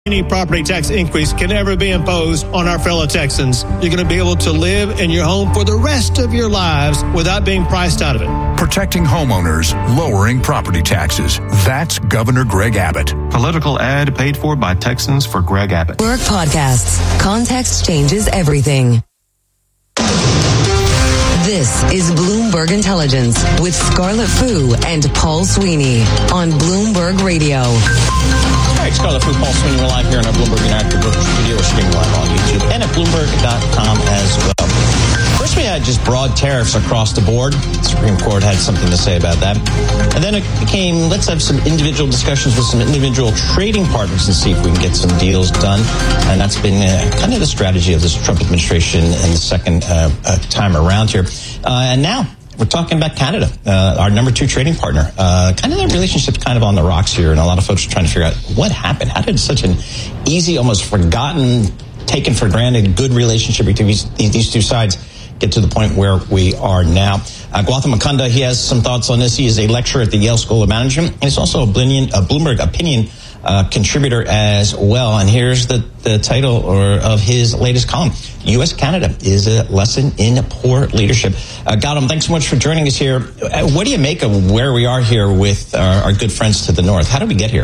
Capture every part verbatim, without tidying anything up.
Any property tax increase can ever be imposed on our fellow Texans. You're going to be able to live in your home for the rest of your lives without being priced out of it. Protecting homeowners, lowering property taxes. That's Governor Greg Abbott. Political ad paid for by Texans for Greg Abbott. Bloomberg Podcasts. Context changes everything. This is Bloomberg Intelligence with Scarlett Fu and Paul Sweeney on Bloomberg Radio. All right, Scarlett Fu, Paul Sweeney, we're live here in our Bloomberg Interactive Studio. We're streaming live on YouTube and at Bloomberg dot com as well. First, we had just broad tariffs across the board. The Supreme Court had something to say about that. And then it became, let's have some individual discussions with some individual trading partners and see if we can get some deals done. And that's been uh, kind of the strategy of this Trump administration in the second uh, uh, time around here. Uh, and now we're talking about Canada, uh, our number two trading partner. Uh, kind of that relationship's kind of on the rocks here. And a lot of folks are trying to figure out what happened. How did such an easy, almost forgotten, taken for granted, good relationship between these, these two sides get to the point where we are now? Uh, Gautam Mukunda, he has some thoughts on this. He is a lecturer at the Yale School of Management, and he's also a Bloomberg Opinion uh, contributor as well. And here's the, the title or of his latest column: U S Canada is a lesson in poor leadership. Uh, Gautam, thanks so much for joining us here. Uh, what do you make of where we are here with our, our good friends to the north? How did we get here?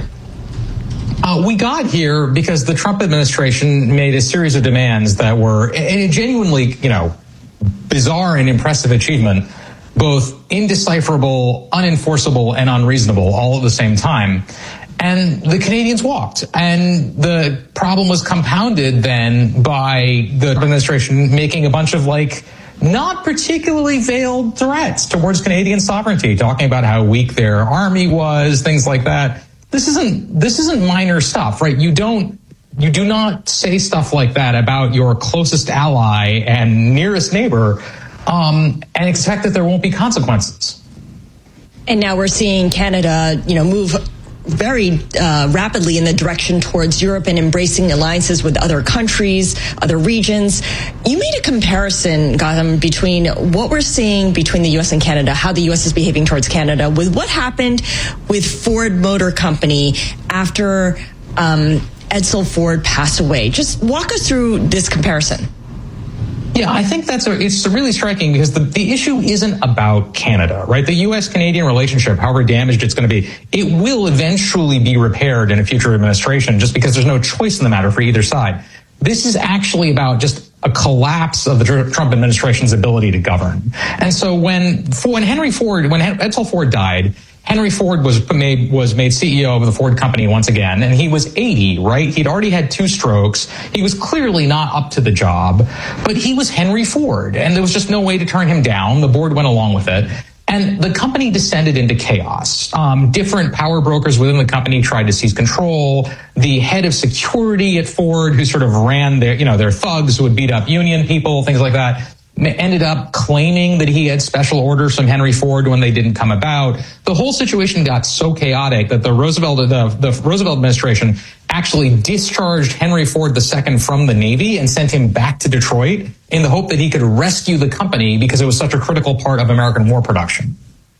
Uh, we got here because the Trump administration made a series of demands that were, and it genuinely, you know, bizarre and impressive achievement, both indecipherable, unenforceable, and unreasonable all at the same time. And the Canadians walked. And the problem was compounded then by the administration making a bunch of, like, not particularly veiled threats towards Canadian sovereignty, talking about how weak their army was, things like that. This isn't this isn't minor stuff, right? You don't You do not say stuff like that about your closest ally and nearest neighbor um, and expect that there won't be consequences. And now we're seeing Canada, you know, move very uh, rapidly in the direction towards Europe and embracing alliances with other countries, other regions. You made a comparison, Gautam, between what we're seeing between the U S and Canada, how the U S is behaving towards Canada, with what happened with Ford Motor Company after um, Edsel Ford passed away. Just walk us through this comparison. Yeah, I think that's a, it's really striking because the, the issue isn't about Canada, right? The U S Canadian relationship, however damaged it's going to be, it will eventually be repaired in a future administration just because there's no choice in the matter for either side. This is actually about just a collapse of the Trump administration's ability to govern. And so when, when Henry Ford, when Edsel Ford died, Henry Ford was made was made C E O of the Ford Company once again, and he was eighty, right? He'd already had two strokes. He was clearly not up to the job, but he was Henry Ford, and there was just no way to turn him down. The board went along with it, and the company descended into chaos. Um, different power brokers within the company tried to seize control. The head of security at Ford, who sort of ran their, you know, their thugs who would beat up union people, things like that, ended up claiming that he had special orders from Henry Ford when they didn't come about. The whole situation got so chaotic that the Roosevelt, the, the Roosevelt administration actually discharged Henry Ford the Second from the Navy and sent him back to Detroit in the hope that he could rescue the company because it was such a critical part of American war production.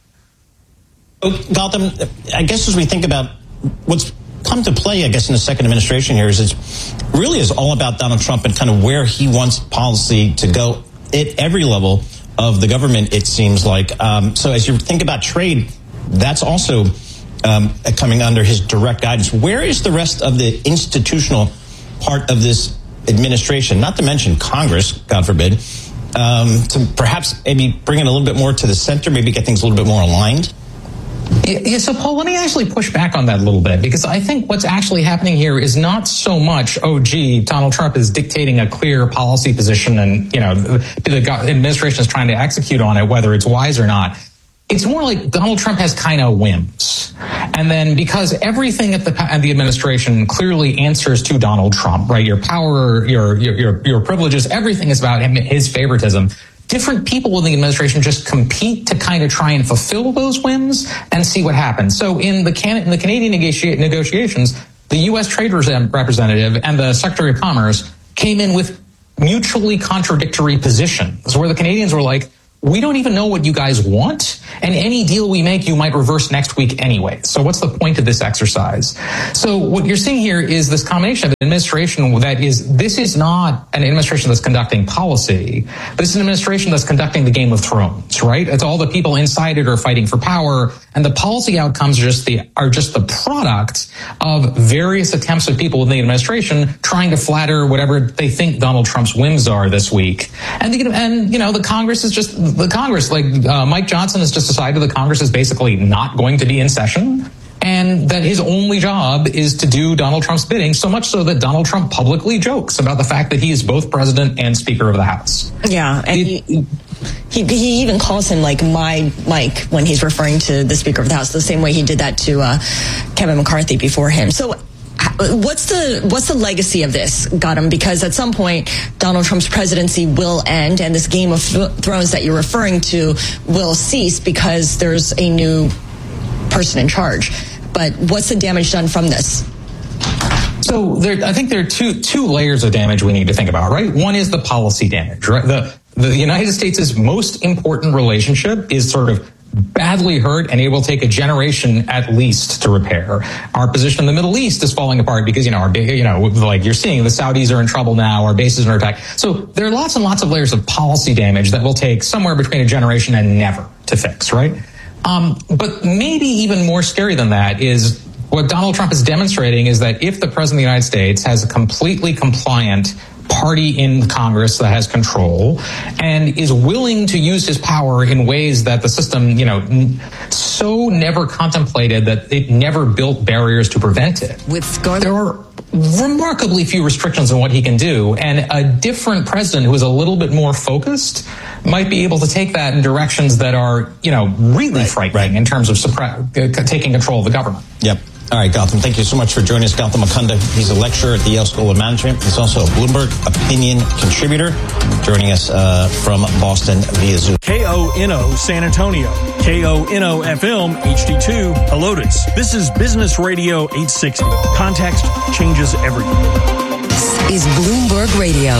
Oh, Gautam, I guess as we think about what's come to play, I guess, in the second administration here is it's really is all about Donald Trump and kind of where he wants policy to go at every level of the government, it seems like. Um, so as you think about trade, that's also um, coming under his direct guidance. Where is the rest of the institutional part of this administration, not to mention Congress, God forbid, um, to perhaps maybe bring it a little bit more to the center, maybe get things a little bit more aligned? Yeah, so Paul, let me actually push back on that a little bit, because I think what's actually happening here is not so much, oh, gee, Donald Trump is dictating a clear policy position and, you know, the, the administration is trying to execute on it, whether it's wise or not. It's more like Donald Trump has kind of whims. And then because everything at the, at the administration clearly answers to Donald Trump, right? Your power, your, your, your, your privileges, everything is about him, his favoritism. Different people in the administration just compete to kind of try and fulfill those whims and see what happens. So in the, Can- in the Canadian negotia- negotiations, the U S Trade Representative and the Secretary of Commerce came in with mutually contradictory positions, where the Canadians were like, we don't even know what you guys want, and any deal we make, you might reverse next week anyway. So what's the point of this exercise? So what you're seeing here is this combination of an administration that is, this is not an administration that's conducting policy. This is an administration that's conducting the Game of Thrones, right? It's all the people inside it are fighting for power, and the policy outcomes are just the, are just the product of various attempts of people within the administration trying to flatter whatever they think Donald Trump's whims are this week. And, the, and you know, the Congress is just, the Congress, like uh, Mike Johnson has just decided the Congress is basically not going to be in session, and that his only job is to do Donald Trump's bidding, so much so that Donald Trump publicly jokes about the fact that he is both president and Speaker of the House. Yeah, and it, he, he, he even calls him like my Mike when he's referring to the Speaker of the House, the same way he did that to uh, Kevin McCarthy before him. So What's the what's the legacy of this, Gautam? Because at some point, Donald Trump's presidency will end, and this Game of Thrones that you're referring to will cease because there's a new person in charge. But what's the damage done from this? So there, I think there are two two layers of damage we need to think about, right? One is the policy damage, right? The the United States' most important relationship is sort of badly hurt, and it will take a generation at least to repair. Our position in the Middle East is falling apart because, you know, our, you know, like you're seeing, the Saudis are in trouble now, our bases are attacked. So there are lots and lots of layers of policy damage that will take somewhere between a generation and never to fix, right? Um, but maybe even more scary than that is what Donald Trump is demonstrating is that if the president of the United States has a completely compliant party in Congress that has control and is willing to use his power in ways that the system, you know, so never contemplated that it never built barriers to prevent it. With Scarlet, there are remarkably few restrictions on what he can do, and a different president who is a little bit more focused might be able to take that in directions that are, you know, really right, frightening right. in terms of suppre- taking control of the government. Yep. All right, Gautam, thank you so much for joining us. Gautam Mukunda, he's a lecturer at the Yale School of Management. He's also a Bloomberg opinion contributor, joining us uh, from Boston via Zoom. K O N O San Antonio, K O N O F M H D two Helotes. This is Business Radio eight sixty. Context changes everything. This is Bloomberg Radio.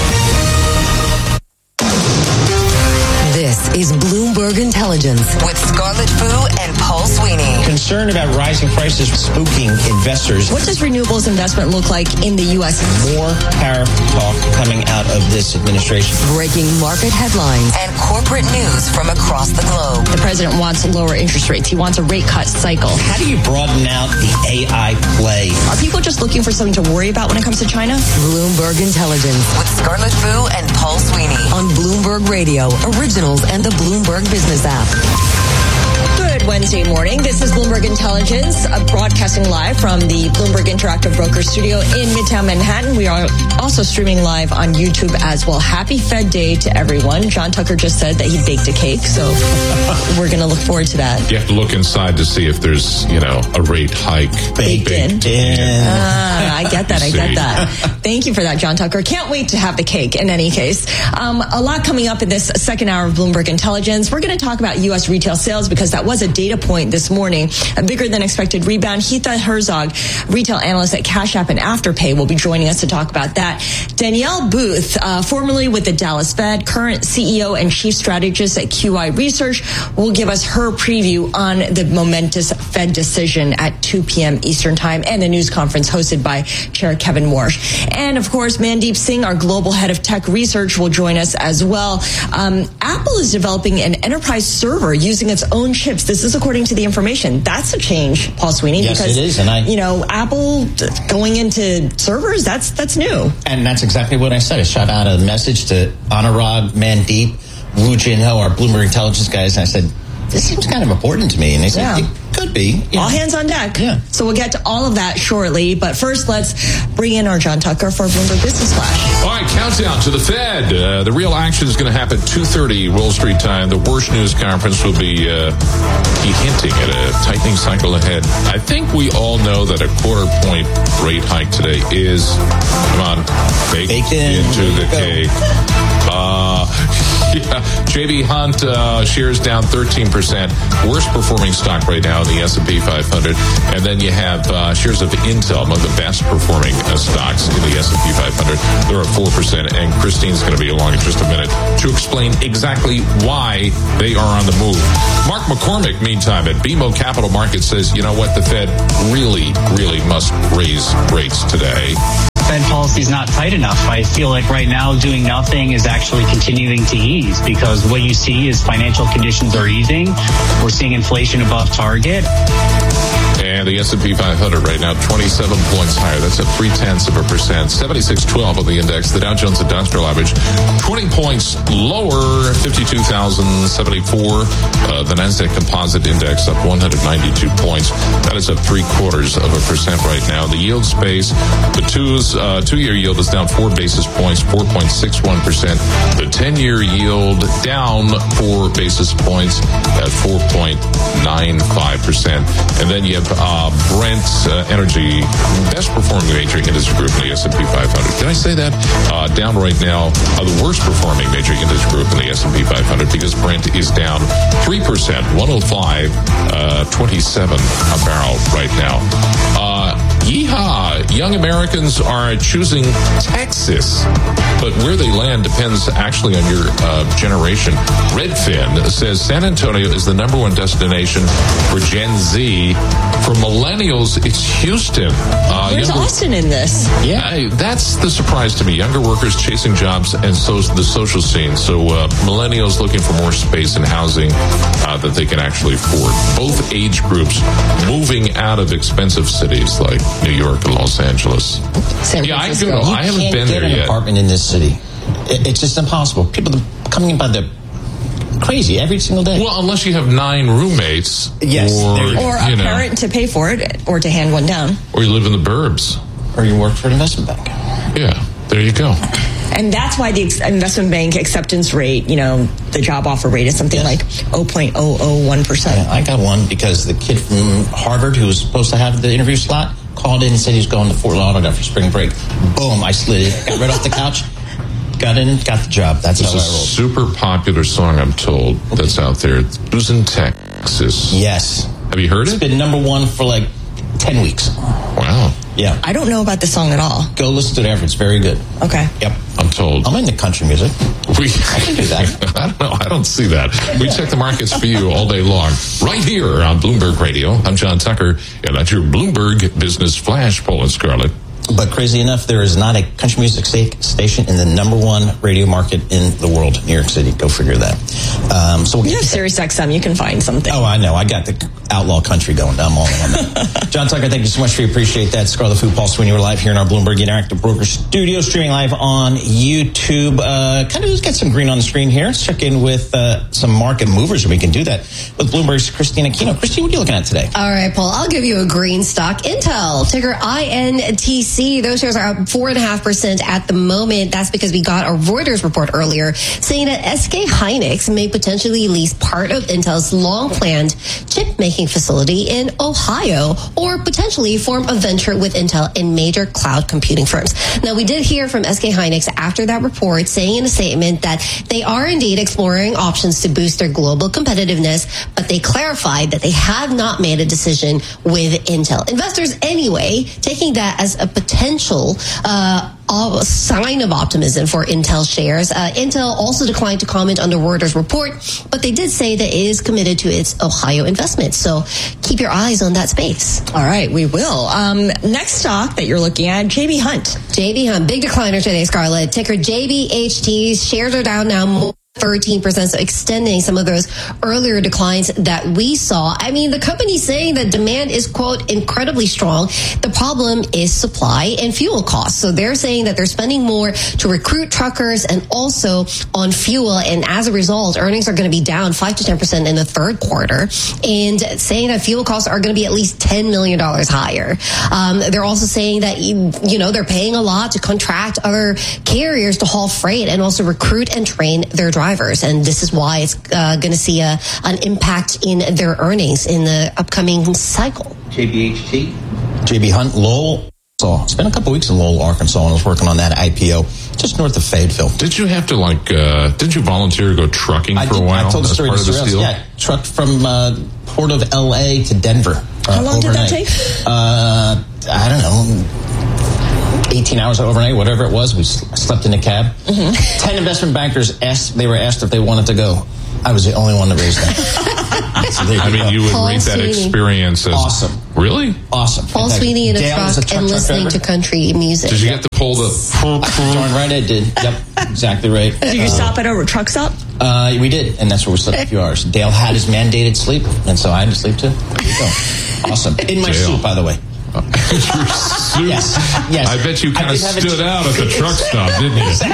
This is Bloomberg Intelligence with Scarlet Fu and Paul Sweeney. Concern about rising prices spooking investors. What does renewables investment look like in the U S? More tariff talk coming out of this administration. Breaking market headlines and corporate news from across the globe. The president wants lower interest rates. He wants a rate cut cycle. How do you broaden out the A I play? Are people just looking for something to worry about when it comes to China? Bloomberg Intelligence with Scarlet Fu and Paul Sweeney on Bloomberg Radio, originals and the Bloomberg Business app. Good Wednesday morning. This is Bloomberg Intelligence, uh, broadcasting live from the Bloomberg Interactive Broker Studio in Midtown Manhattan. We are also streaming live on YouTube as well. Happy Fed Day to everyone. John Tucker just said that he baked a cake, so we're going to look forward to that. You have to look inside to see if there's, you know, a rate hike baked, baked in. in. Ah, I get that. I get that. Thank you for that, John Tucker. Can't wait to have the cake in any case. Um, a lot coming up in this second hour of Bloomberg Intelligence. We're going to talk about U S retail sales because that was a data point this morning, a bigger than expected rebound. Heather Herzog, retail analyst at Cash App and Afterpay, will be joining us to talk about that. Danielle Booth, uh, formerly with the Dallas Fed, current C E O and chief strategist at Q I Research, will give us her preview on the momentous Fed decision at two p.m. Eastern Time and the news conference hosted by Chair Kevin Warsh. And of course, Mandeep Singh, our global head of tech research, will join us as well. Um, Apple is developing an enterprise server using its own chips. This is according to the information. That's a change, Paul Sweeney. Yes, because, it is. And I, you know, Apple going into servers, that's that's new. And that's exactly what I said. I shot out a message to Anurag, Mandeep, Wu Jin-ho, our Bloomberg Intelligence guys, and I said, this seems kind of important to me. And they said, yeah. It could be. Yeah. All hands on deck. Yeah. So we'll get to all of that shortly. But first, let's bring in our John Tucker for Bloomberg Business Flash. All right, countdown to the Fed. Uh, the real action is going to happen two thirty Wall Street time. The worst news conference will be, uh, be hinting at a tightening cycle ahead. I think we all know that a quarter point rate hike today is, come on, baked, baked in. into the cake. Uh, Yeah, J B. Hunt uh, shares down thirteen percent. Worst performing stock right now in the S and P five hundred. And then you have uh, shares of Intel, among the best performing uh, stocks in the S and P five hundred. They're up four percent. And Christine's going to be along in just a minute to explain exactly why they are on the move. Mark McCormick, meantime, at B M O Capital Markets says, you know what, the Fed really, really must raise rates today. Fed policy is not tight enough. I feel like right now doing nothing is actually continuing to ease, because what you see is financial conditions are easing. We're seeing inflation above target. And the S and P five hundred right now, twenty-seven points higher. That's at three-tenths of a percent. seventy-six twelve on the index. The Dow Jones Industrial Average, twenty points lower, fifty-two thousand seventy-four. Uh, the Nasdaq Composite Index up one hundred ninety-two points. That is up three-quarters of a percent right now. The yield space, the twos, uh, two-year yield is down four basis points, four point six one percent. The ten-year yield down four basis points at four point nine five percent. And then you have Uh, Brent uh, Energy, best performing major industry group in the S and P five hundred. Did I say that? Uh, down right now, uh, the worst performing major industry group in the S and P five hundred, because Brent is down three percent, one oh five twenty-seven a barrel right now. Uh, yeehaw! Young Americans are choosing Texas, but where they land depends actually on your uh, generation. Redfin says San Antonio is the number one destination for Gen Z. For millennials, it's Houston. Uh, Where's younger, Austin in this? Yeah, I, that's the surprise to me. Younger workers chasing jobs and so the social scene. So uh, millennials looking for more space and housing uh, that they can actually afford. Both age groups moving out of expensive cities like New York and Los Angeles. San yeah, I Francisco. go. You I haven't can't been get there an yet. apartment in this city. It, it's just impossible. People are coming in by the crazy every single day. Well, unless you have nine roommates. Yes, Or, there you go. Or a you know, parent to pay for it, or to hand one down. or you live in the burbs. Or you work for an investment bank. Yeah, there you go. And that's why the ex- investment bank acceptance rate, you know, the job offer rate is something Yes. like zero point zero zero one percent. Yeah, I got one because the kid from Harvard who was supposed to have the interview slot called in and said he was going to Fort Lauderdale for spring break. Boom, I slid it. Got right off the couch. Got in, got the job. That's There's how a I rolled. super popular song, I'm told, that's out there. It's Who's in Texas? Yes. Have you heard It's it? been number one for like ten weeks. Wow. Yeah. I don't know about the song at all. Go listen to it ever. It's very good. Okay. Yep. I'm told. I'm into country music. We, I can do that. I don't know. I don't see that. We check the markets for you all day long. Right here on Bloomberg Radio. I'm John Tucker, and that's your Bloomberg Business Flash, Paul and Scarlett. But crazy enough, there is not a country music sta- station in the number one radio market in the world, New York City. Go figure that. Um, so we'll You get have Sirius X M, you can find something. Oh, I know. I got the outlaw country going. I'm all in on that. John Tucker, thank you so much for your appreciate that. Scarlet Food, Paul Sweeney, we're live here in our Bloomberg Interactive Broker Studio, streaming live on YouTube. Uh, kind of just got some green on the screen here. Let's check in with uh, some market movers, and we can do that with Bloomberg's Christina Aquino. Christine, what are you looking at today? All right, Paul, I'll give you a green stock. Intel, ticker I N T C. Those shares are up four point five percent at the moment. That's because we got a Reuters report earlier saying that S K Hynix may potentially lease part of Intel's long-planned chip-making facility in Ohio, or potentially form a venture with Intel in major cloud computing firms. Now, we did hear from S K Hynix after that report saying in a statement that they are indeed exploring options to boost their global competitiveness, but they clarified that they have not made a decision with Intel. Investors, anyway, taking that as a potential uh, a sign of optimism for Intel shares. Uh, Intel also declined to comment on the Reuters report, but they did say that it is committed to its Ohio investments. So keep your eyes on that space. All right, we will. Um, next stock that you're looking at, J B. Hunt. J B. Hunt, big decliner today, Scarlett. Ticker J B H T. Shares are down now more. thirteen percent, so extending some of those earlier declines that we saw. I mean, the company's saying that demand is, quote, incredibly strong. The problem is supply and fuel costs. So they're saying that they're spending more to recruit truckers and also on fuel. And as a result, earnings are going to be down five to ten percent in the third quarter, and saying that fuel costs are going to be at least ten million dollars higher. Um, they're also saying that, you know, they're paying a lot to contract other carriers to haul freight and also recruit and train their drivers. And this is why it's uh, going to see a, an impact in their earnings in the upcoming cycle. J B H T? J B Hunt, Lowell It's been a couple weeks in Lowell, Arkansas, and I was working on that I P O just north of Fayetteville. Did you have to, like, uh, did you volunteer to go trucking I for did, a while? I told the story as part of this deal? Yeah, trucked from uh, Port of L A to Denver. Uh, How long overnight. did that take? Uh, I don't know, eighteen hours overnight, whatever it was. We slept in a cab. Mm-hmm. Ten investment bankers asked, they were asked if they wanted to go. I was the only one that raised them. So I mean, you would Paul rate that Sweeney. experience as Awesome. Really? Awesome. Paul Fantastic. Sweeney in a Dale truck, is a truck and truck listening driver. to country music. Did you get to pull the... Darn right I did. Yep, exactly right. Did you Uh, stop at a truck stop? Uh, we did, and that's where we slept a few hours. Dale had his mandated sleep, and so I had to sleep too. There you go. Awesome. In my Dale. suit, by the way. Suit. Yes, yes. I bet you I kind of did have a stood t- out at the truck stop, didn't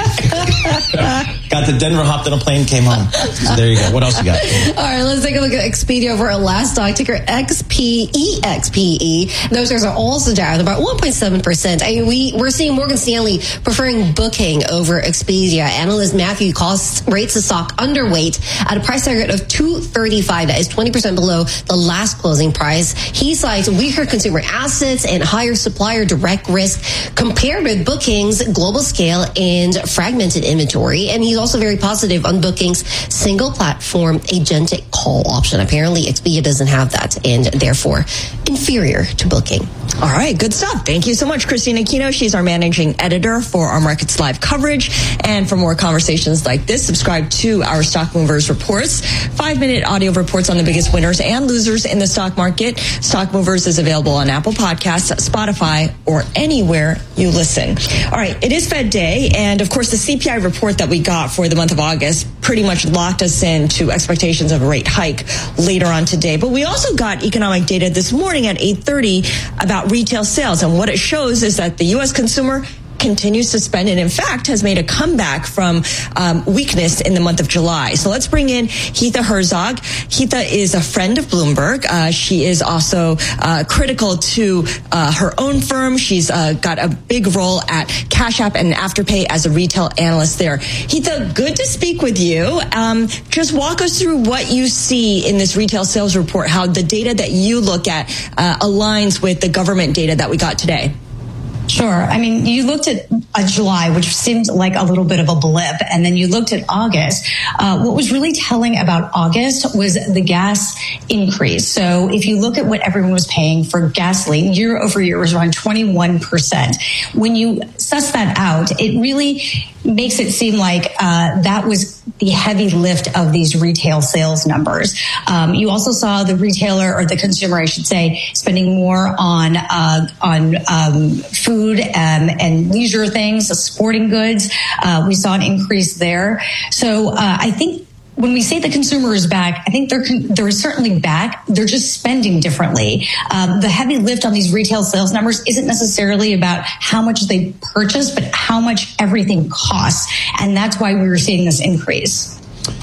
you? Got to Denver, hopped on a plane, came home. So there you go. What else you got? All right, let's take a look at Expedia over our last stock, ticker X P E X P E. Those shares are also down about one point seven percent. I mean, we, we're seeing Morgan Stanley preferring Booking over Expedia. Analyst Matthew Cost rates the stock underweight at a price target of two thirty-five. That is twenty percent below the last closing price. He cites weaker consumer assets and higher supplier direct risk compared with Booking's global scale and fragmented inventory. And he's also very positive on Booking's single platform agentic call option. Apparently, Expedia doesn't have that and therefore inferior to Booking. All right, good stuff. Thank you so much, Christina Aquino. She's our managing editor for our Markets Live coverage. And for more conversations like this, subscribe to our Stock Movers reports, five-minute audio reports on the biggest winners and losers in the stock market. Stock Movers is available on Apple Podcasts, Spotify, or anywhere you listen. All right, it is Fed Day, and of course, the C P I report that we got for the month of August pretty much locked us into expectations of a rate hike later on today. But we also got economic data this morning at eight thirty about retail sales, and what it shows is that the U S consumer continues to spend and in fact has made a comeback from um, weakness in the month of July. So let's bring in Heatha Herzog. Heatha is a friend of Bloomberg. Uh, she is also uh, critical to uh, her own firm. She's uh, got a big role at Cash App and Afterpay as a retail analyst there. Heatha, good to speak with you. Um, just walk us through what you see in this retail sales report, how the data that you look at uh, aligns with the government data that we got today. Sure. I mean, you looked at uh, July, which seemed like a little bit of a blip, and then you looked at August. Uh, what was really telling about August was the gas increase. So if you look at what everyone was paying for gasoline, year over year was around twenty-one percent. When you suss that out, it really makes it seem like uh, that was the heavy lift of these retail sales numbers. Um, you also saw the retailer, or the consumer, I should say, spending more on uh, on um, food um, and leisure things, sporting goods. Uh, we saw an increase there. So uh, I think when we say the consumer is back, I think they're they're certainly back. They're just spending differently. Um, the heavy lift on these retail sales numbers isn't necessarily about how much they purchase, but how much everything costs, and that's why we were seeing this increase.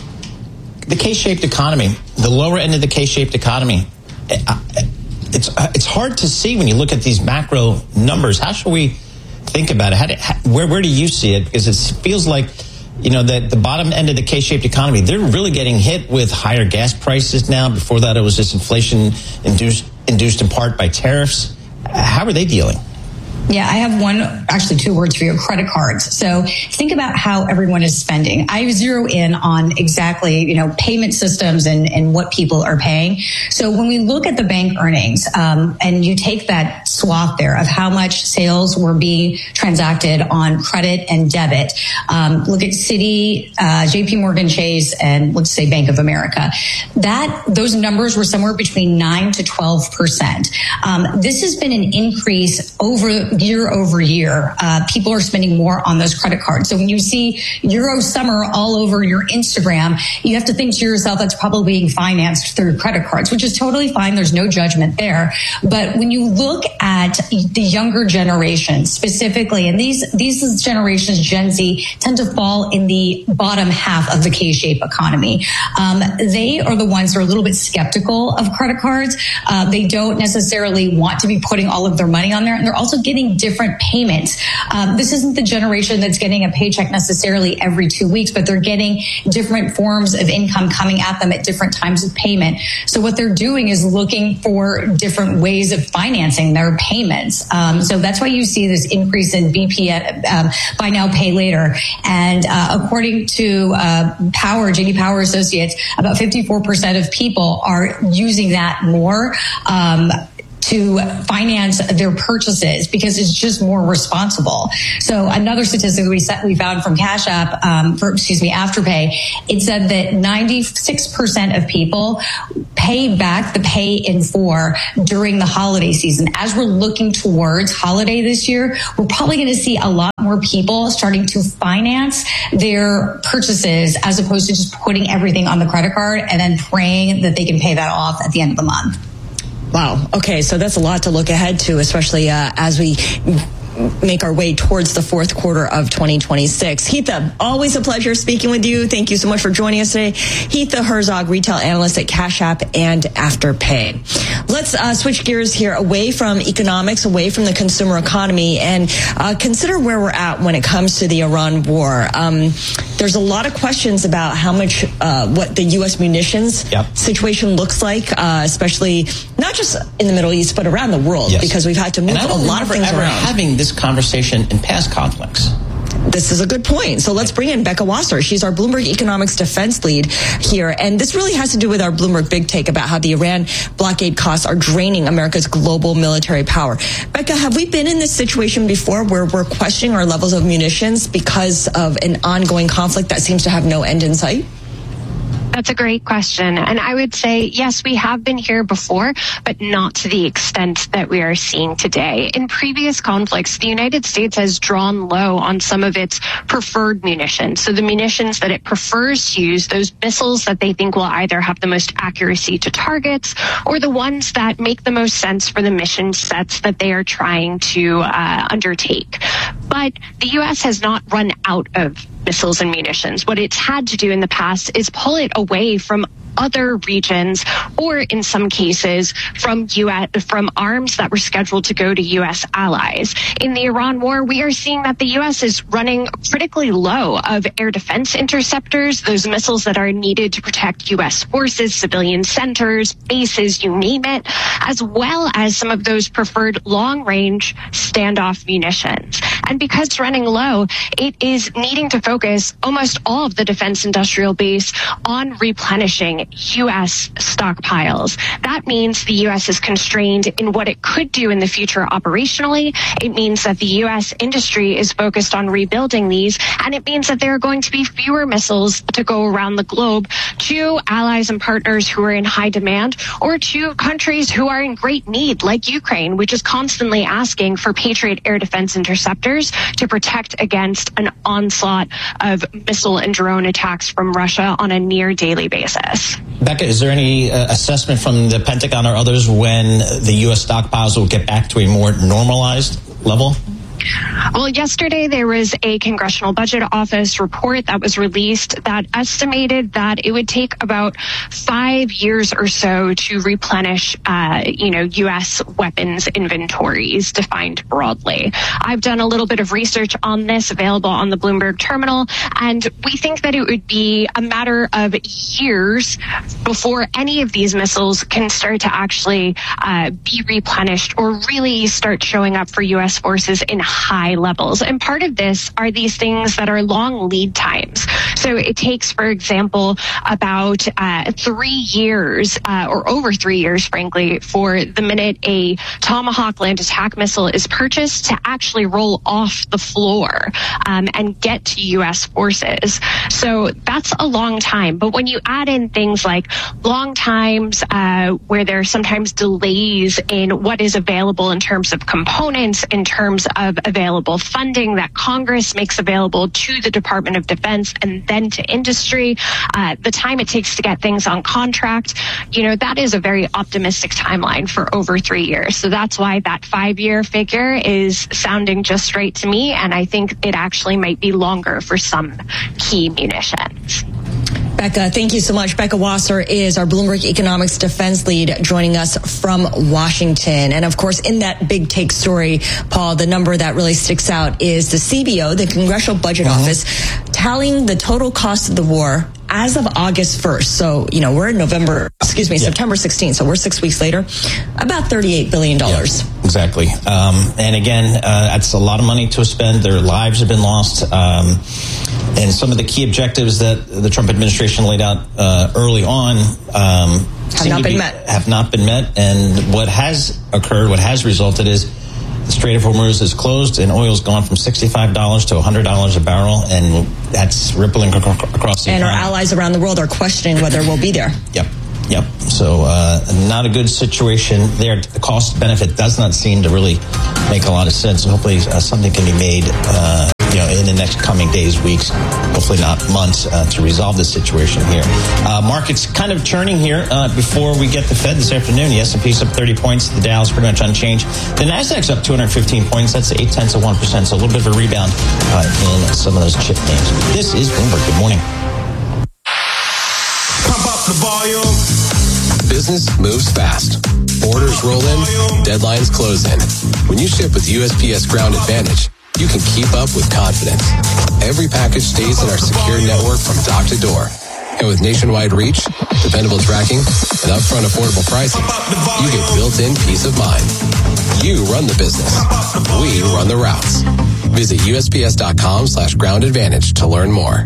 The K-shaped economy, the lower end of the K-shaped economy, it's it's hard to see when you look at these macro numbers. How should we think about it? How do, how, where where do you see it? Because it feels like, you know, that the bottom end of the K-shaped economy, they're really getting hit with higher gas prices now. Before that, it was just inflation induced, induced in part by tariffs. How are they dealing? Yeah, I have one, actually two words for you, credit cards. So think about how everyone is spending. I zero in on exactly, you know, payment systems and, and what people are paying. So when we look at the bank earnings, um, and you take that swath there of how much sales were being transacted on credit and debit, um, look at Citi, uh, J P Morgan Chase, and let's say Bank of America. That, those numbers were somewhere between nine to twelve percent. Um, this has been an increase over year over year. Uh, people are spending more on those credit cards. So when you see Euro Summer all over your Instagram, you have to think to yourself, that's probably being financed through credit cards, which is totally fine. There's no judgment there. But when you look at the younger generation specifically, and these, these generations, Gen Z, tend to fall in the bottom half of the K-shaped economy. Um, they are the ones that are a little bit skeptical of credit cards. Uh, they don't necessarily want to be putting all of their money on there. And they're also getting getting different payments. Um, this isn't the generation that's getting a paycheck necessarily every two weeks, but they're getting different forms of income coming at them at different times of payment. So what they're doing is looking for different ways of financing their payments. Um, so that's why you see this increase in B P, um, buy now, pay later. And uh, according to uh, Power, J D Power Associates, about fifty-four percent of people are using that more um, to finance their purchases because it's just more responsible. So another statistic we set, we found from Cash App, um, for, excuse me, Afterpay, it said that ninety-six percent of people pay back the pay in four during the holiday season. As we're looking towards holiday this year, we're probably going to see a lot more people starting to finance their purchases as opposed to just putting everything on the credit card and then praying that they can pay that off at the end of the month. Wow. Okay, so that's a lot to look ahead to, especially uh, as we make our way towards the fourth quarter of twenty twenty-six. Heatha, always a pleasure speaking with you. Thank you so much for joining us today. Heatha Herzog, retail analyst at Cash App and Afterpay. Let's uh, switch gears here away from economics, away from the consumer economy, and uh, consider where we're at when it comes to the Iran war. Um, there's a lot of questions about how much, uh, what the U S munitions yep. situation looks like, uh, especially not just in the Middle East, but around the world, yes. because we've had to move a lot of things ever around. Having this conversation in past conflicts. This is a good point. So let's bring in Becca Wasser. She's our Bloomberg Economics defense lead here. And this really has to do with our Bloomberg Big Take about how the Iran blockade costs are draining America's global military power. Becca, have we been in this situation before where we're questioning our levels of munitions because of an ongoing conflict that seems to have no end in sight? That's a great question. And I would say, yes, we have been here before, but not to the extent that we are seeing today. In previous conflicts, the United States has drawn low on some of its preferred munitions. So the munitions that it prefers to use, those missiles that they think will either have the most accuracy to targets or the ones that make the most sense for the mission sets that they are trying to uh, undertake. But the U S has not run out of missiles and munitions. What it's had to do in the past is pull it away from other regions, or in some cases from U S from arms that were scheduled to go to U S allies. In the Iran war, we are seeing that the U S is running critically low of air defense interceptors, those missiles that are needed to protect U S forces, civilian centers, bases, you name it, as well as some of those preferred long-range standoff munitions. And because it's running low, it is needing to focus almost all of the defense industrial base on replenishing U S stockpiles. That means the U S is constrained in what it could do in the future operationally. It means that the U S industry is focused on rebuilding these, and it means that there are going to be fewer missiles to go around the globe to allies and partners who are in high demand, or to countries who are in great need, like Ukraine, which is constantly asking for Patriot air defense interceptors to protect against an onslaught of missile and drone attacks from Russia on a near daily basis. Becca, is there any uh, assessment from the Pentagon or others when the U S stockpiles will get back to a more normalized level? Well, yesterday there was a Congressional Budget Office report that was released that estimated that it would take about five years or so to replenish, uh, you know, U S weapons inventories defined broadly. I've done a little bit of research on this, available on the Bloomberg terminal, and we think that it would be a matter of years before any of these missiles can start to actually uh, be replenished or really start showing up for U S forces in high levels. And part of this are these things that are long lead times. So it takes, for example, about uh, three years uh, or over three years, frankly, for the minute a Tomahawk land attack missile is purchased to actually roll off the floor um, and get to U S forces. So that's a long time. But when you add in things like long times uh, where there are sometimes delays in what is available in terms of components, in terms of available funding that Congress makes available to the Department of Defense and then to industry, uh, the time it takes to get things on contract, you know, that is a very optimistic timeline for over three years. So that's why that five-year figure is sounding just right to me, and I think it actually might be longer for some key munitions. Becca, thank you so much. Becca Wasser is our Bloomberg Economics Defense Lead joining us from Washington. And of course, in that big take story, Paul, the number that really sticks out is the C B O, the Congressional Budget mm-hmm. Office, tallying the total cost of the war as of August first. So, you know, we're in November, excuse me, yeah. September sixteenth. So we're six weeks later, about thirty-eight billion dollars. Yeah, exactly. Um, and again, uh, that's a lot of money to spend. Their lives have been lost. Um, and some of the key objectives that the Trump administration laid out uh, early on um, have not been be, met. Have not been met. And what has occurred, what has resulted is the Strait of Hormuz is closed and oil's gone from sixty-five dollars to one hundred dollars a barrel, and that's rippling across the And economy. our allies around the world are questioning whether we'll be there. Yep. Yep. So uh, not a good situation there. The cost benefit does not seem to really make a lot of sense. Hopefully uh, something can be made uh, you know, in the next coming days, weeks, hopefully not months, uh, to resolve the situation here. Uh, markets kind of churning here uh, before we get the Fed this afternoon. The S and P's up thirty points. The Dow's pretty much unchanged. The Nasdaq's up two hundred fifteen points. That's eight tenths of one percent. So a little bit of a rebound uh, in some of those chip names. This is Bloomberg. Good morning. Pump up the volume. Business moves fast. Orders roll in, deadlines close in. When you ship with U S P S Ground Advantage, you can keep up with confidence. Every package stays in our secure network from dock to door. And with nationwide reach, dependable tracking, and upfront affordable pricing, you get built-in peace of mind. You run the business. We run the routes. Visit USPS.com slash ground advantage to learn more.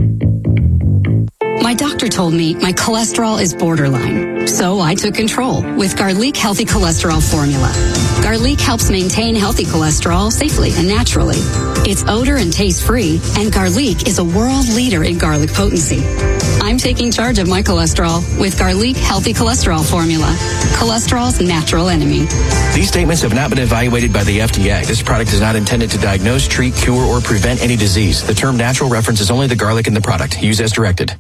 My doctor told me my cholesterol is borderline, so I took control with Garlic Healthy Cholesterol Formula. Garlic helps maintain healthy cholesterol safely and naturally. It's odor and taste-free, and Garlic is a world leader in garlic potency. I'm taking charge of my cholesterol with Garlic Healthy Cholesterol Formula, cholesterol's natural enemy. These statements have not been evaluated by the F D A. This product is not intended to diagnose, treat, cure, or prevent any disease. The term natural references only the garlic in the product. Use as directed.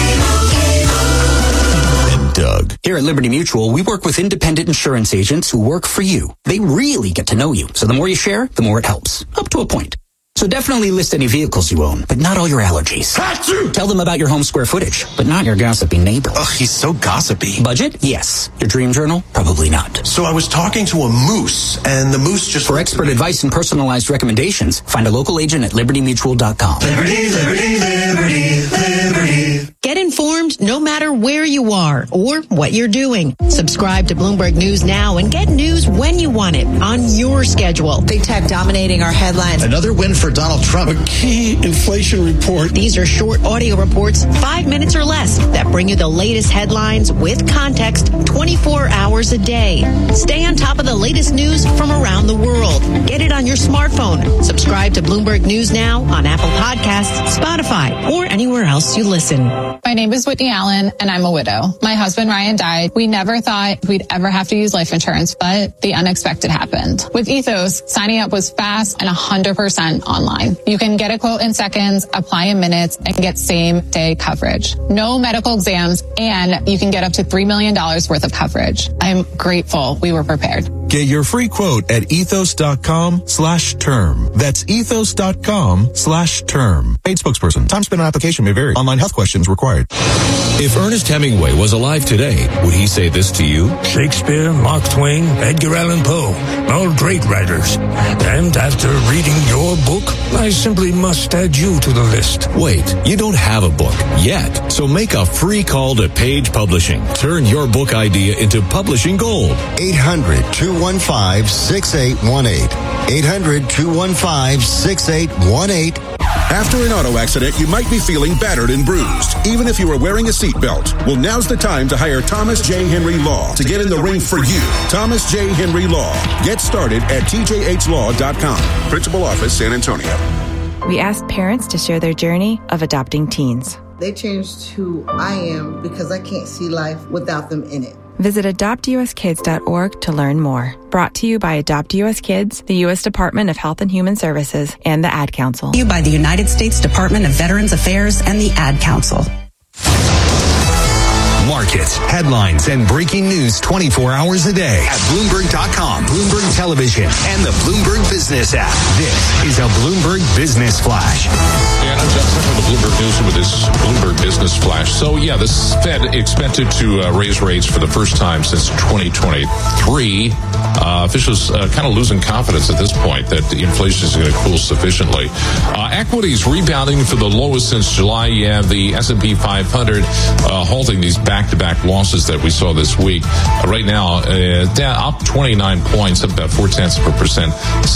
Doug. Here at Liberty Mutual, we work with independent insurance agents who work for you. They really get to know you. So the more you share, the more it helps. Up to a point. So definitely list any vehicles you own, but not all your allergies. Tell them about your home square footage, but not your gossipy neighbor. Ugh, he's so gossipy. Budget? Yes. Your dream journal? Probably not. So I was talking to a moose, and the moose just... For expert advice and personalized recommendations, find a local agent at liberty mutual dot com. Liberty, liberty, liberty, liberty. Get informed no matter where you are or what you're doing. Subscribe to Bloomberg News now and get news when you want it on your schedule. Big tech dominating our headlines. Another win for Donald Trump. A key inflation report. These are short audio reports, five minutes or less, that bring you the latest headlines with context twenty-four hours a day. Stay on top of the latest news from around the world. Get it on your smartphone. Subscribe to Bloomberg News now on Apple Podcasts, Spotify, or anywhere else you listen. My name is Whitney Allen, and I'm a widow. My husband, Ryan, died. We never thought we'd ever have to use life insurance, but the unexpected happened. With Ethos, signing up was fast and one hundred percent online. You can get a quote in seconds, apply in minutes, and get same-day coverage. No medical exams, and you can get up to three million dollars worth of coverage. I'm grateful we were prepared. Get your free quote at ethos.com slash term. That's ethos.com slash term. Paid spokesperson. Time spent on application may vary. Online health questions required. If Ernest Hemingway was alive today, would he say this to you? Shakespeare, Mark Twain, Edgar Allan Poe, all great writers. And after reading your book, I simply must add you to the list. Wait, you don't have a book yet. So make a free call to Page Publishing. Turn your book idea into publishing gold. eight hundred, two one five, six eight one eight. eight hundred, two one five, six eight one eight. After an auto accident, you might be feeling battered and bruised, even if you are wearing a seatbelt. Well, now's the time to hire Thomas J. Henry Law to get in the ring for you. Thomas J. Henry Law. Get started at T J H law dot com. Principal Office, San Antonio. We asked parents to share their journey of adopting teens. They changed who I am because I can't see life without them in it. Visit adopt u s kids dot org to learn more. Brought to you by Adopt U S Kids, the U S Department of Health and Human Services, and the Ad Council. You by the United States Department of Veterans Affairs and the Ad Council. markets, headlines, and breaking news twenty-four hours a day at Bloomberg dot com, Bloomberg Television, and the Bloomberg Business app. This is a Bloomberg Business Flash. And I'm Jeff from the Bloomberg News with this Bloomberg Business Flash. So, yeah, the Fed expected to uh, raise rates for the first time since twenty twenty-three. Uh, officials uh, kind of losing confidence at this point that the inflation is going to cool sufficiently. Uh, equities rebounding for the lowest since July. You have the S and P five hundred uh, halting these back-to-back losses that we saw this week. Uh, right now, uh, down, up twenty-nine points, up about four tenths of a percent,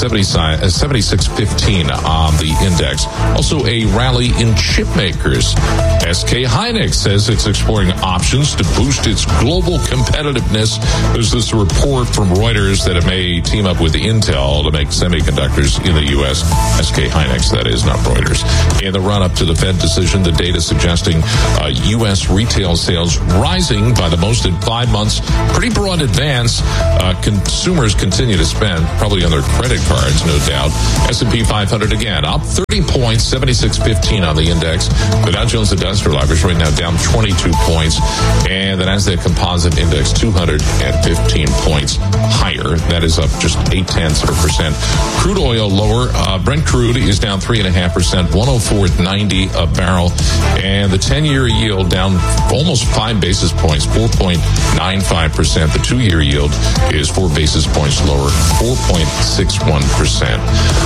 seventy-six fifteen on the index. Also, a rally in chip makers. S K Hynix says it's exploring options to boost its global competitiveness. There's this report from Reuters that it may team up with Intel to make semiconductors in the U S. S K Hynix, that is, not Reuters. In the run-up to the Fed decision, the data suggesting uh, U S retail sales rising by the most in five months. Pretty broad advance. Uh, consumers continue to spend, probably on their credit cards, no doubt. S and P five hundred again, up thirty points, seventy-six fifteen on the index. The Dow Jones Industrial Average right now down twenty-two points. And the Nasdaq Composite Index two hundred fifteen points higher. That is up just eight tenths of a percent. Crude oil lower. Uh, Brent crude is down three and a half percent, one oh four ninety a barrel. And the ten-year yield down almost five basis points, four point nine five percent. The two-year yield is four basis points lower, four point six one percent.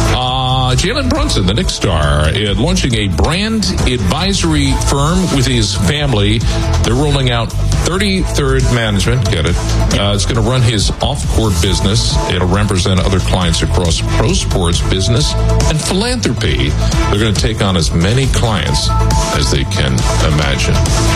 Uh, Jalen Brunson, the Knicks star, uh, launching a brand advisory firm with his family. They're rolling out thirty-third Management. Get it? Uh, it's going to run his off-court business. It'll represent other clients across pro sports, business, and philanthropy. They're going to take on as many clients as they can imagine.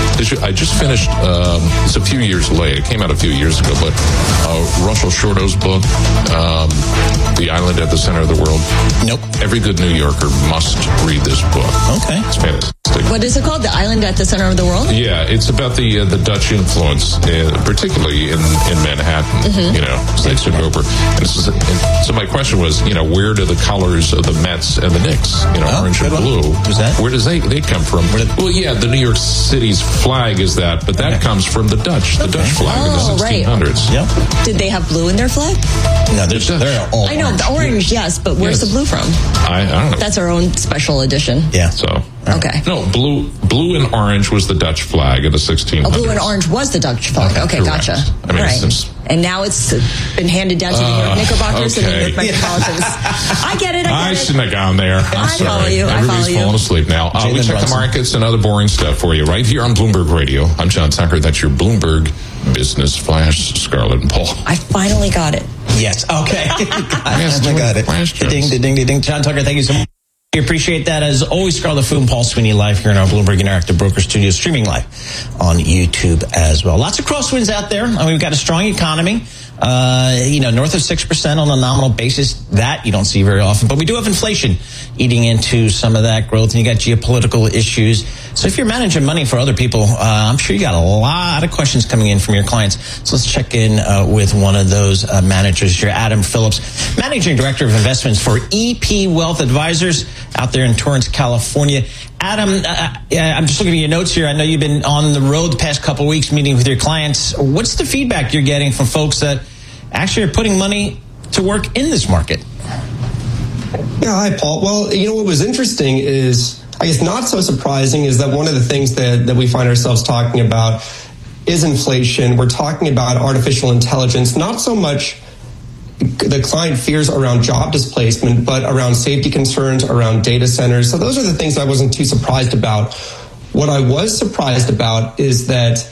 I just finished, um, it's a few years late. It came out a few years ago, but uh, Russell Shorto's book, um, The Island at the Center of the World. Nope. Every good New Yorker must read this book. Okay. It's fantastic. What is it called? The Island at the Center of the World? Yeah, it's about the uh, the Dutch influence, uh, particularly in, in Manhattan, mm-hmm. you know, they took over. And, this is, and so my question was, you know, where do the colors of the Mets and the Knicks, you know, oh, orange and blue, Who's that? where does they, they come from? Did, well, yeah, the New York City's flag is that, but that okay. comes from the Dutch, the okay. Dutch flag oh, in the sixteen hundreds. Right. Yep. Did they have blue in their flag? No, they're, they're all I know, orange. the orange, yes, but where's yes. the blue from? I, I don't know. That's our own special edition. Yeah. So. Okay. No, blue blue and orange was the Dutch flag in the sixteen hundreds. Oh, blue and orange was the Dutch flag. Okay, okay gotcha. I mean, All right. Since, and now it's been handed down to the New York Knickerbockers okay. and the New York Metropolitans. I get it, I get I it. shouldn't have gone there. I'm I sorry. follow you. Everybody's I follow you. falling asleep now. Uh, we check the markets and other boring stuff for you right here on Bloomberg Radio. I'm John Tucker. That's your Bloomberg Business Flash, Scarlett and Paul. I finally got it. Yes. Okay. I got it. Ding, ding, ding, ding. John Tucker, thank you so much. We appreciate that. As always, Scarlett Fu and Paul Sweeney live here in our Bloomberg Interactive Broker Studio, streaming live on YouTube as well. Lots of crosswinds out there. I mean, we've got a strong economy, uh, you know, north of six percent on a nominal basis. That you don't see very often. But we do have inflation eating into some of that growth, and you got geopolitical issues. So if you're managing money for other people, uh, I'm sure you got a lot of questions coming in from your clients. So let's check in uh, with one of those uh, managers here, Adam Phillips, Managing Director of Investments for E P Wealth Advisors out there in Torrance, California. Adam, uh, I'm just looking at your notes here. I know you've been on the road the past couple of weeks meeting with your clients. What's the feedback you're getting from folks that actually are putting money to work in this market? Yeah, hi, Paul. Well, you know, what was interesting is, I guess not so surprising, is that one of the things that, that we find ourselves talking about is inflation. We're talking about artificial intelligence, not so much the client fears around job displacement, but around safety concerns, around data centers. So those are the things I wasn't too surprised about. What I was surprised about is that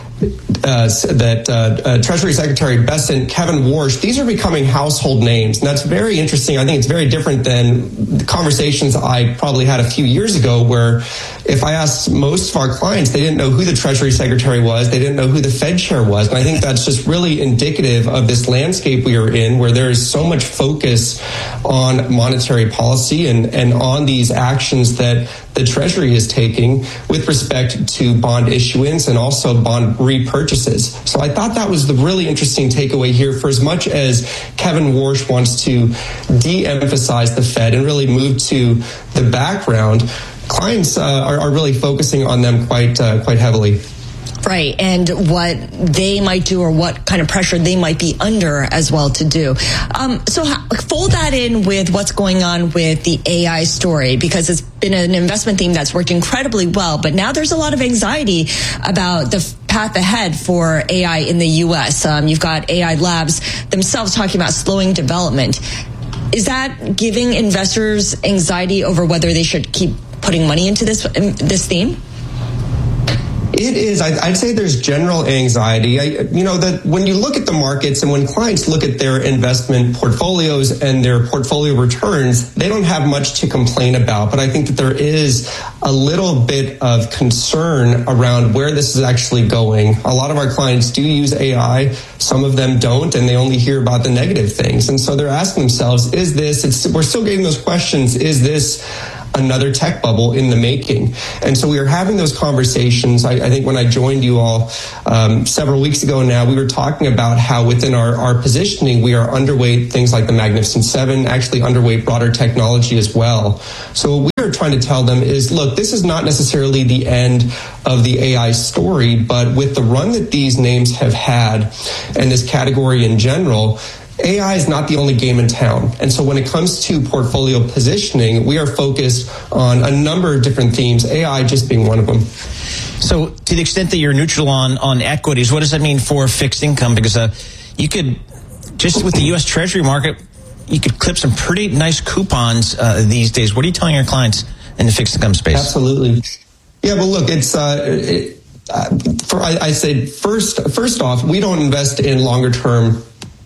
Uh, that uh, uh, Treasury Secretary Bessent, Kevin Warsh, these are becoming household names. And that's very interesting. I think it's very different than the conversations I probably had a few years ago, where if I asked most of our clients, they didn't know who the Treasury Secretary was. They didn't know who the Fed chair was. And I think that's just really indicative of this landscape we are in, where there is so much focus on monetary policy and, and on these actions that the Treasury is taking with respect to bond issuance and also bond repurchases. So I thought that was the really interesting takeaway here. For as much as Kevin Warsh wants to de-emphasize the Fed and really move to the background, clients uh, are, are really focusing on them quite uh, quite heavily. Right, and what they might do or what kind of pressure they might be under as well to do. Um, so fold that in with what's going on with the A I story, because it's been an investment theme that's worked incredibly well, but now there's a lot of anxiety about the path ahead for A I in the U S. Um, you've got A I labs themselves talking about slowing development. Is that giving investors anxiety over whether they should keep putting money into this this theme? It is. I'd say there's general anxiety. I, you know, that when you look at the markets and when clients look at their investment portfolios and their portfolio returns, they don't have much to complain about. But I think that there is a little bit of concern around where this is actually going. A lot of our clients do use A I. Some of them don't, and they only hear about the negative things. And so they're asking themselves, is this, it's, we're still getting those questions, is this another tech bubble in the making? And so we are having those conversations. I, I think when I joined you all um, several weeks ago now, we were talking about how within our, our positioning, we are underweight things like the Magnificent Seven, actually underweight broader technology as well. So what we are trying to tell them is, look, this is not necessarily the end of the A I story, but with the run that these names have had and this category in general, A I is not the only game in town. And so when it comes to portfolio positioning, we are focused on a number of different themes, A I just being one of them. So to the extent that you're neutral on, on equities, what does that mean for fixed income? Because uh, you could, just with the U S Treasury market, you could clip some pretty nice coupons uh, these days. What are you telling your clients in the fixed income space? Absolutely. Yeah, well, look, it's... Uh, it, uh, for I, I say first, first off, we don't invest in longer term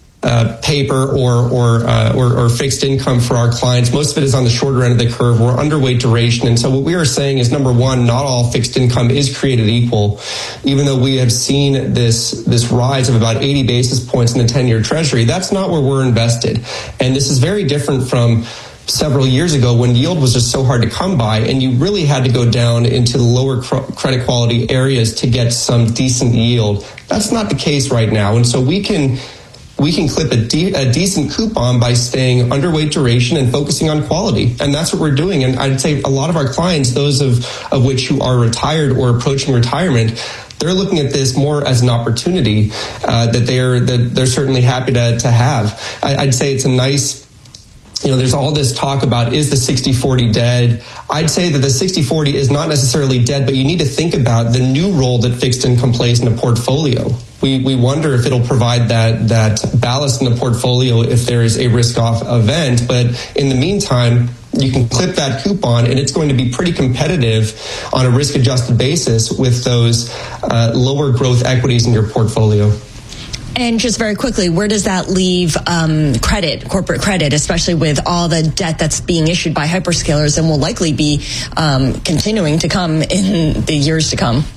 Uh, paper or or, uh, or or fixed income for our clients. Most of it is on the shorter end of the curve. We're underweight duration. And so what we are saying is, number one, not all fixed income is created equal. Even though we have seen this this rise of about eighty basis points in the ten-year Treasury, that's not where we're invested. And this is very different from several years ago when yield was just so hard to come by and you really had to go down into the lower cr- credit quality areas to get some decent yield. That's not the case right now. And so we can we can clip a, de- a decent coupon by staying underweight duration and focusing on quality. And that's what we're doing. And I'd say a lot of our clients, those of, of which who are retired or approaching retirement, they're looking at this more as an opportunity uh, that they're that they're certainly happy to, to have. I, I'd say it's a nice, you know, there's all this talk about, is the sixty forty dead? I'd say that the sixty forty is not necessarily dead, but you need to think about the new role that fixed income plays in a portfolio. We we wonder if it'll provide that that ballast in the portfolio if there is a risk-off event. But in the meantime, you can clip that coupon, and it's going to be pretty competitive on a risk-adjusted basis with those uh, lower growth equities in your portfolio. And just very quickly, where does that leave um, credit, corporate credit, especially with all the debt that's being issued by hyperscalers and will likely be um, continuing to come in the years to come?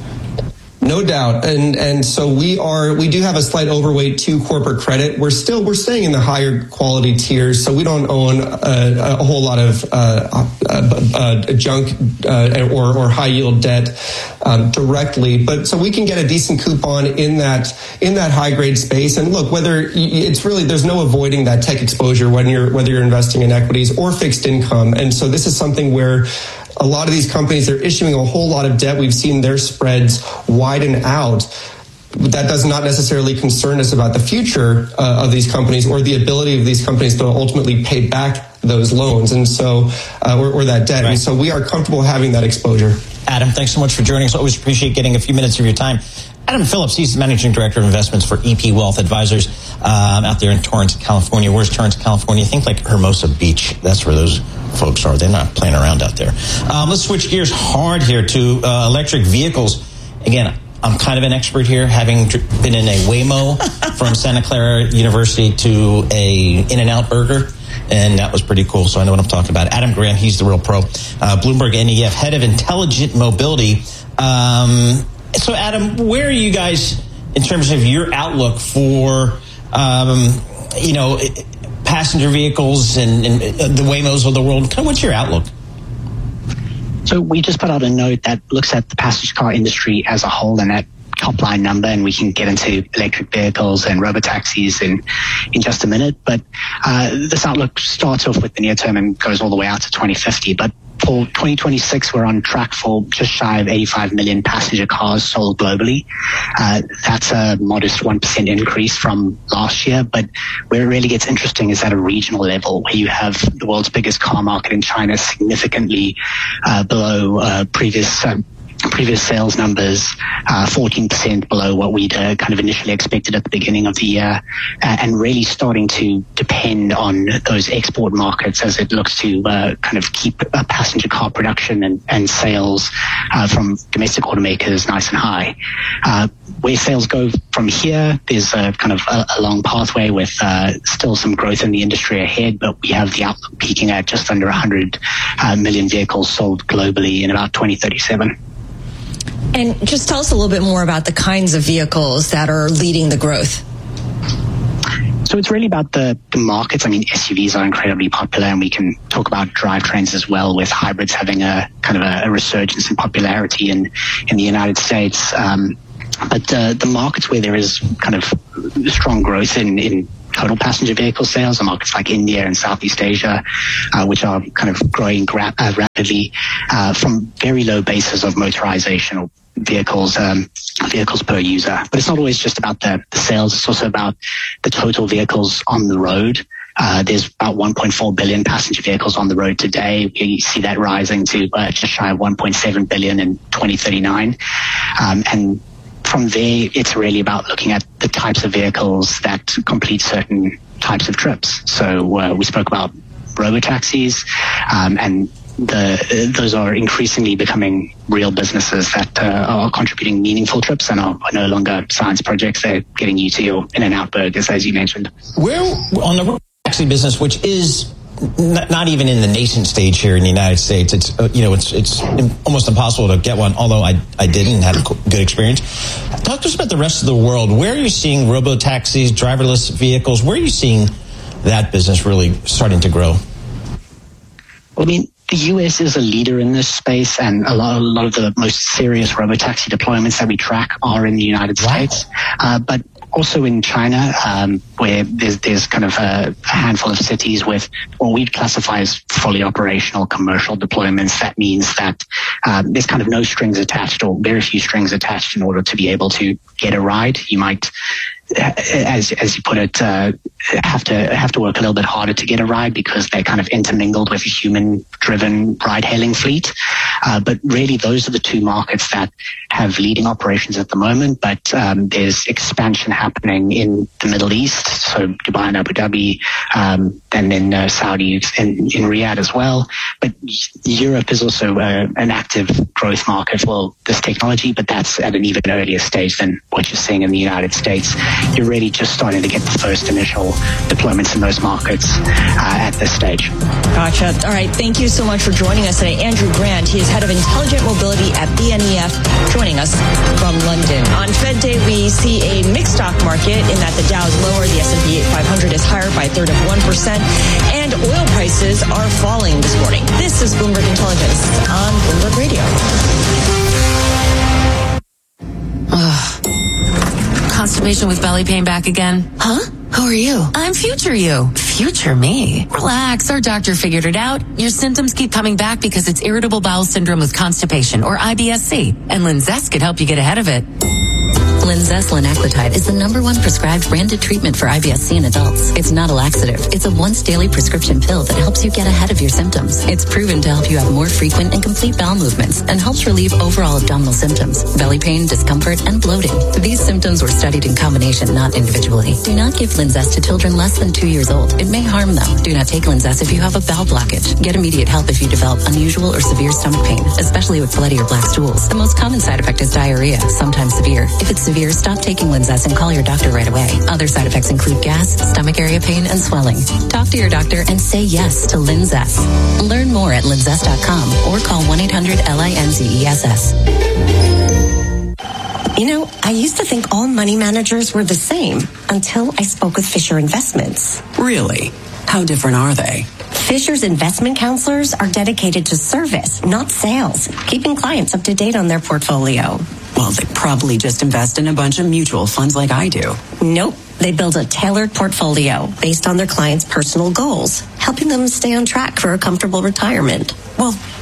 No doubt. And and so we are we do have a slight overweight to corporate credit. We're still we're staying in the higher quality tiers, so we don't own a, a whole lot of uh, uh, uh, junk uh, or or high yield debt um, directly. But so we can get a decent coupon in that in that high grade space. And look, whether it's really there's no avoiding that tech exposure when you're whether you're investing in equities or fixed income. And so this is something where a lot of these companies, they're issuing a whole lot of debt. We've seen their spreads widen out. That does not necessarily concern us about the future uh, of these companies or the ability of these companies to ultimately pay back those loans and so uh, or, or that debt. Right. And so we are comfortable having that exposure. Adam, thanks so much for joining us. Always appreciate getting a few minutes of your time. Adam Phillips, he's the Managing Director of Investments for E P Wealth Advisors um, out there in Torrance, California. Where's Torrance, California? Think like Hermosa Beach. That's where those folks are. They're not playing around out there. Um, let's switch gears hard here to uh, electric vehicles. Again, I'm kind of an expert here, having been in a Waymo from Santa Clara University to a In-N-Out Burger. And that was pretty cool, so I know what I'm talking about. Adam Graham, he's the real pro. Uh, Bloomberg N E F, Head of Intelligent Mobility. Um, so, Adam, where are you guys in terms of your outlook for, um, you know, passenger vehicles and, and the Waymos of the world? Kind of what's your outlook? So we just put out a note that looks at the passenger car industry as a whole and that top line number, and we can get into electric vehicles and robotaxis in, in just a minute. But uh, this outlook starts off with the near term and goes all the way out to twenty fifty. But for twenty twenty-six, we're on track for just shy of eighty-five million passenger cars sold globally. Uh, that's a modest one percent increase from last year. But where it really gets interesting is at a regional level, where you have the world's biggest car market in China significantly uh, below uh, previous uh, previous sales numbers, uh, fourteen percent below what we'd uh, kind of initially expected at the beginning of the year, uh, and really starting to depend on those export markets as it looks to uh, kind of keep uh, passenger car production and, and sales uh, from domestic automakers nice and high. Uh, where sales go from here, there's a kind of a, a long pathway with uh, still some growth in the industry ahead, but we have the outlook peaking at just under one hundred uh, million vehicles sold globally in about twenty thirty-seven. And just tell us a little bit more about the kinds of vehicles that are leading the growth. So it's really about the, the markets. I mean, S U Vs are incredibly popular, and we can talk about drivetrains as well, with hybrids having a kind of a, a resurgence in popularity in, in the United States. Um, but uh, the markets where there is kind of strong growth in, in total passenger vehicle sales are markets like India and Southeast Asia, uh, which are kind of growing gra- uh, rapidly uh, from very low bases of motorization or vehicles um, vehicles per user. But it's not always just about the, the sales. It's also about the total vehicles on the road. Uh, there's about one point four billion passenger vehicles on the road today. We see that rising to uh, just shy of one point seven billion in twenty thirty-nine. Um, and from there, it's really about looking at the types of vehicles that complete certain types of trips. So uh, we spoke about robotaxis, um, and the, those are increasingly becoming real businesses that uh, are contributing meaningful trips and are, are no longer science projects. They're getting you to your In-N-Out burgers, as you mentioned. Where on the robotaxi business, which is not even in the nascent stage here in the United States, it's uh, you know it's it's almost impossible to get one. Although I I did and had a good experience. Talk to us about the rest of the world. Where are you seeing robotaxis, driverless vehicles? Where are you seeing that business really starting to grow? Well, I mean, the U S is a leader in this space, and a lot, a lot of the most serious robotaxi deployments that we track are in the United States. Wow. Uh, but also in China, um, where there's, there's kind of a, a handful of cities with what we'd classify as fully operational commercial deployments. That means that um, there's kind of no strings attached, or very few strings attached, in order to be able to get a ride. You might, as as you put it, uh, have to have to work a little bit harder to get a ride, because they're kind of intermingled with a human-driven ride-hailing fleet. Uh, but really, those are the two markets that have leading operations at the moment. But um, there's expansion happening in the Middle East, so Dubai and Abu Dhabi, um, and then uh, Saudi and in Riyadh as well. But Europe is also uh, an active growth market for this technology, but that's at an even earlier stage than what you're seeing in the United States. You're really just starting to get the first initial deployments in those markets uh, at this stage. Gotcha. All right. Thank you so much for joining us today. Andrew Grant, he is head of intelligent mobility at B N E F, joining us from London. On Fed Day, we see a mixed stock market in that the Dow is lower, the S and P five hundred is higher by a third of one percent, and oil prices are falling this morning. This is Bloomberg Intelligence on Bloomberg Radio. Constipation with belly pain back again? Huh? Who are you? I'm Future You. Future me? Relax, our doctor figured it out. Your symptoms keep coming back because it's irritable bowel syndrome with constipation, or I B S C, and Linzess could help you get ahead of it. Linzess linaclotide is the number one prescribed branded treatment for I B S C in adults. It's not a laxative. It's a once daily prescription pill that helps you get ahead of your symptoms. It's proven to help you have more frequent and complete bowel movements and helps relieve overall abdominal symptoms, belly pain, discomfort, and bloating. These symptoms were studied in combination, not individually. Do not give Linzess to children less than two years old. It may harm them. Do not take Linzess if you have a bowel blockage. Get immediate help if you develop unusual or severe stomach pain, especially with bloody or black stools. The most common side effect is diarrhea, sometimes severe. If it's severe, stop taking Linzess and call your doctor right away. Other side effects include gas, stomach area pain, and swelling. Talk to your doctor and say yes to Linzess. Learn more at linzess dot com or call one eight hundred L I N Z E S S. You know, I used to think all money managers were the same until I spoke with Fisher Investments. Really? How different are they? Fisher's investment counselors are dedicated to service, not sales, keeping clients up to date on their portfolio. Well, they probably just invest in a bunch of mutual funds like I do. Nope. They build a tailored portfolio based on their clients' personal goals, helping them stay on track for a comfortable retirement. Well,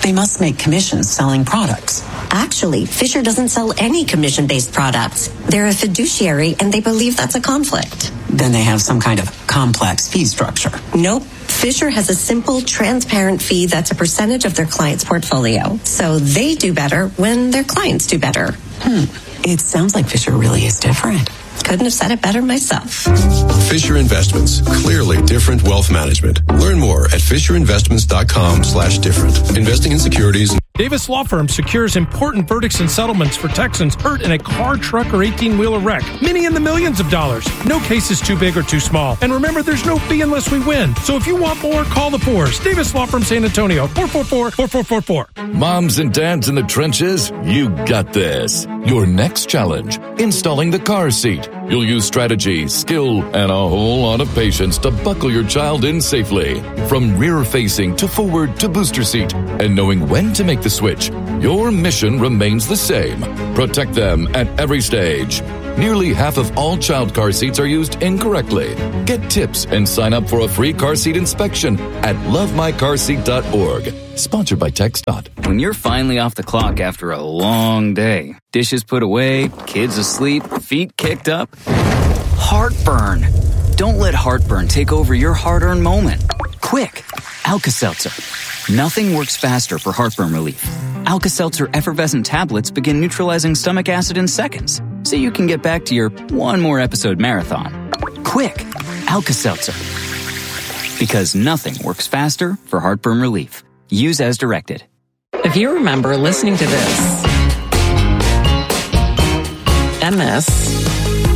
They must make commissions selling products. Actually, Fisher doesn't sell any commission-based products. They're a fiduciary, and they believe that's a conflict. Then they have some kind of complex fee structure. Nope. Fisher has a simple, transparent fee that's a percentage of their client's portfolio. So they do better when their clients do better. Hmm. It sounds like Fisher really is different. Couldn't have said it better myself. Fisher Investments. Clearly different wealth management. Learn more at FisherInvestments.com slash different. Investing in securities. Davis Law Firm secures important verdicts and settlements for Texans hurt in a car, truck, or eighteen-wheeler wreck. Many in the millions of dollars. No case is too big or too small. And remember, there's no fee unless we win. So if you want more, call the Fours. Davis Law Firm, San Antonio, four four four, four four four four. Moms and dads in the trenches, you got this. Your next challenge, installing the car seat. You'll use strategy, skill, and a whole lot of patience to buckle your child in safely. From rear-facing to forward to booster seat. And knowing when to make the switch, your mission remains the same. Protect them at every stage. Nearly half of all child car seats are used incorrectly. Get tips and sign up for a free car seat inspection at love my car seat dot org. Sponsored by TxDOT. When you're finally off the clock after a long day, dishes put away, kids asleep, feet kicked up, heartburn. Don't let heartburn take over your hard-earned moment. Quick, Alka-Seltzer. Nothing works faster for heartburn relief. Alka-Seltzer effervescent tablets begin neutralizing stomach acid in seconds, so you can get back to your one more episode marathon. Quick, Alka-Seltzer. Because nothing works faster for heartburn relief. Use as directed. If you remember listening to this, and this,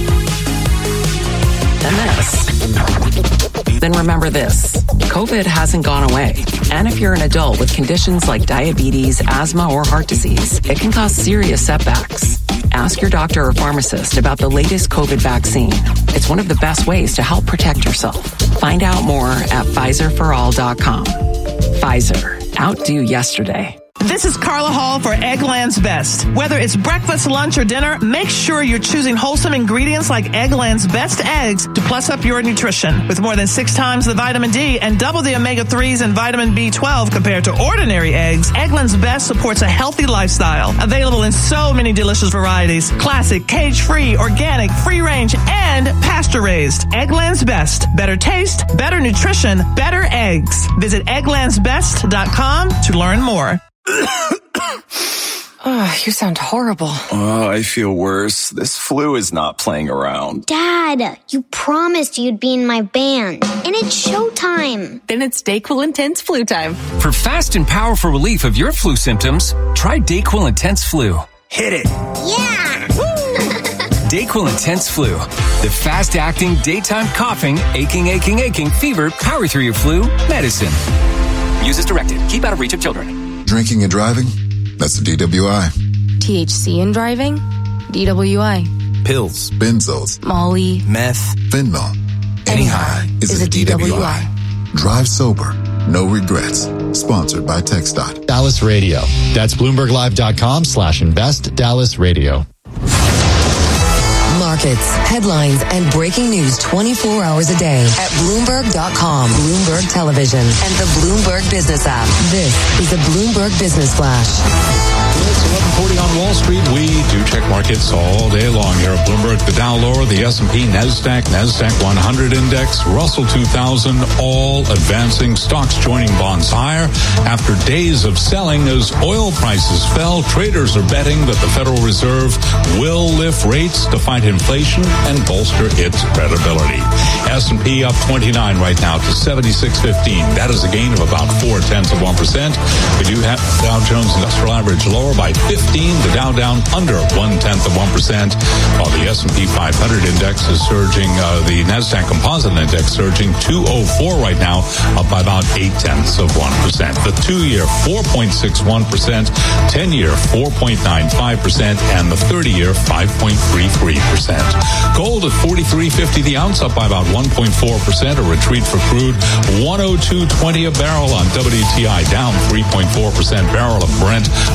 and this, then remember this. COVID hasn't gone away. And if you're an adult with conditions like diabetes, asthma, or heart disease, it can cause serious setbacks. Ask your doctor or pharmacist about the latest COVID vaccine. It's one of the best ways to help protect yourself. Find out more at Pfizer for all dot com. Pfizer. Outdo yesterday. This is Carla Hall for Eggland's Best. Whether it's breakfast, lunch, or dinner, make sure you're choosing wholesome ingredients like Eggland's Best eggs to plus up your nutrition. With more than six times the vitamin D and double the omega threes and vitamin B twelve compared to ordinary eggs, Eggland's Best supports a healthy lifestyle. Available in so many delicious varieties. Classic, cage-free, organic, free-range, and pasture-raised. Eggland's Best. Better taste, better nutrition, better eggs. Visit egglands best dot com to learn more. Oh, you sound horrible. Oh, I feel worse. This flu is not playing around. Dad, you promised you'd be in my band, and it's showtime. Then it's DayQuil Intense Flu time. For fast and powerful relief of your flu symptoms, try DayQuil Intense Flu. Hit it. Yeah! DayQuil Intense Flu. The fast-acting, daytime coughing, aching, aching, aching, fever, power through your flu medicine. Use as directed. Keep out of reach of children. Drinking and driving? That's a D W I. T H C in driving? D W I. Pills, benzos, Molly, meth, fentanyl. Any high is, is a, a D W I. D W I. Drive sober. No regrets. Sponsored by TxDOT. Dallas Radio. That's Bloomberg Live dot com slash invest Dallas Radio. Markets, headlines, and breaking news twenty-four hours a day at Bloomberg dot com, Bloomberg Television, and the Bloomberg Business app. This is the Bloomberg Business Flash. It's eleven forty on Wall Street. We do check markets all day long here at Bloomberg. The Dow lower, the S and P, NASDAQ, NASDAQ one hundred index, Russell two thousand, all advancing. Stocks joining bonds higher after days of selling as oil prices fell. Traders are betting that the Federal Reserve will lift rates to fight inflation and bolster its credibility. S and P up twenty-nine right now to seventy-six fifteen. That is a gain of about four tenths of one percent. We do have Dow Jones Industrial Average lower by fifteen. The Dow down under one tenth of one percent, while the S and P five hundred index is surging. Uh, the Nasdaq Composite Index surging two oh four right now, up by about eight tenths of one percent. The two-year four point six one percent, ten-year four point nine five percent, and the thirty-year five point three three percent. Gold at forty-three fifty the ounce, up by about one point four percent. A retreat for crude, one oh two twenty a barrel on W T I, down three point four percent. Barrel of Brent, one oh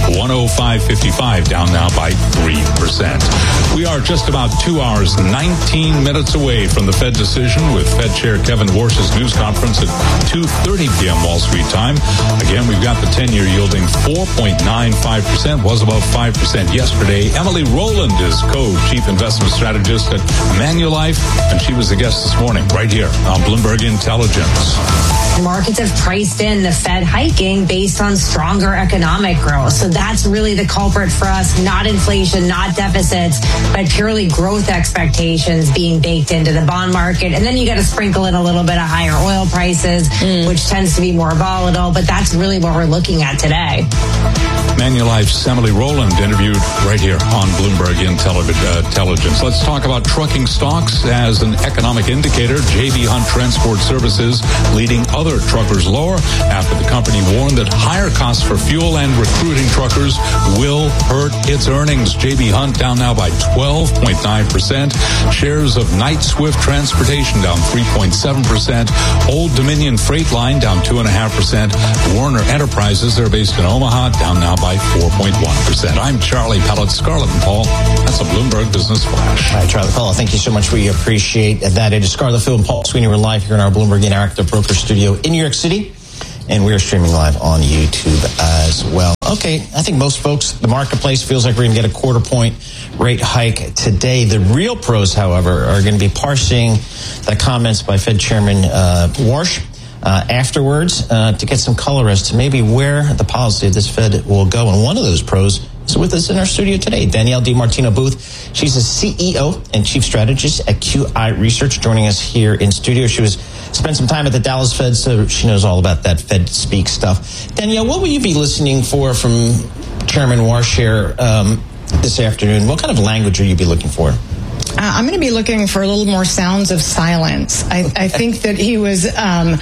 oh five fifty-five, down now by three percent. We are just about two hours, nineteen minutes away from the Fed decision with Fed Chair Kevin Warsh's news conference at two thirty p.m. Wall Street time. Again, we've got the ten-year yielding four point nine five percent, was above five percent yesterday. Emily Rowland is co-chief investment strategist at Manulife, and she was the guest this morning right here on Bloomberg Intelligence. Markets have priced in the Fed hiking based on stronger economic growth. So that's really the culprit for us, not inflation, not deficits, but purely growth expectations being baked into the bond market. And then you got to sprinkle in a little bit of higher oil prices, mm. which tends to be more volatile. But that's really what we're looking at today. Manulife's Emily Rowland interviewed right here on Bloomberg Intelligence. Let's talk about trucking stocks as an economic indicator. J B. Hunt Transport Services leading other truckers lower after the company warned that higher costs for fuel and recruiting truckers will hurt its earnings. J B. Hunt down now by twelve point nine percent. Shares of Knight Swift Transportation down three point seven percent. Old Dominion Freight Line down two point five percent. Warner Enterprises, they're based in Omaha, down now by four point one percent. I'm Charlie Pellet. Scarlett and Paul, that's a Bloomberg Business Flash. All right, Charlie Pellet, thank you so much. We appreciate that. It is Scarlett Fu and Paul Sweeney. We're live here in our Bloomberg Interactive Broker Studio in New York City, and we are streaming live on YouTube as well. Okay, I think most folks, the marketplace feels like we're going to get a quarter point rate hike today. The real pros, however, are going to be parsing the comments by Fed Chairman uh, Warsh uh, afterwards uh, to get some color as to maybe where the policy of this Fed will go. And one of those pros is with us in our studio today, Danielle DiMartino Booth. She's a C E O and Chief Strategist at Q I Research, joining us here in studio. She was spent some time at the Dallas Fed, so she knows all about that Fed speak stuff. Danielle, what will you be listening for from Chairman Warsh here um, this afternoon? What kind of language will you be looking for? Uh, I'm going to be looking for a little more sounds of silence. I, I think that he was, um,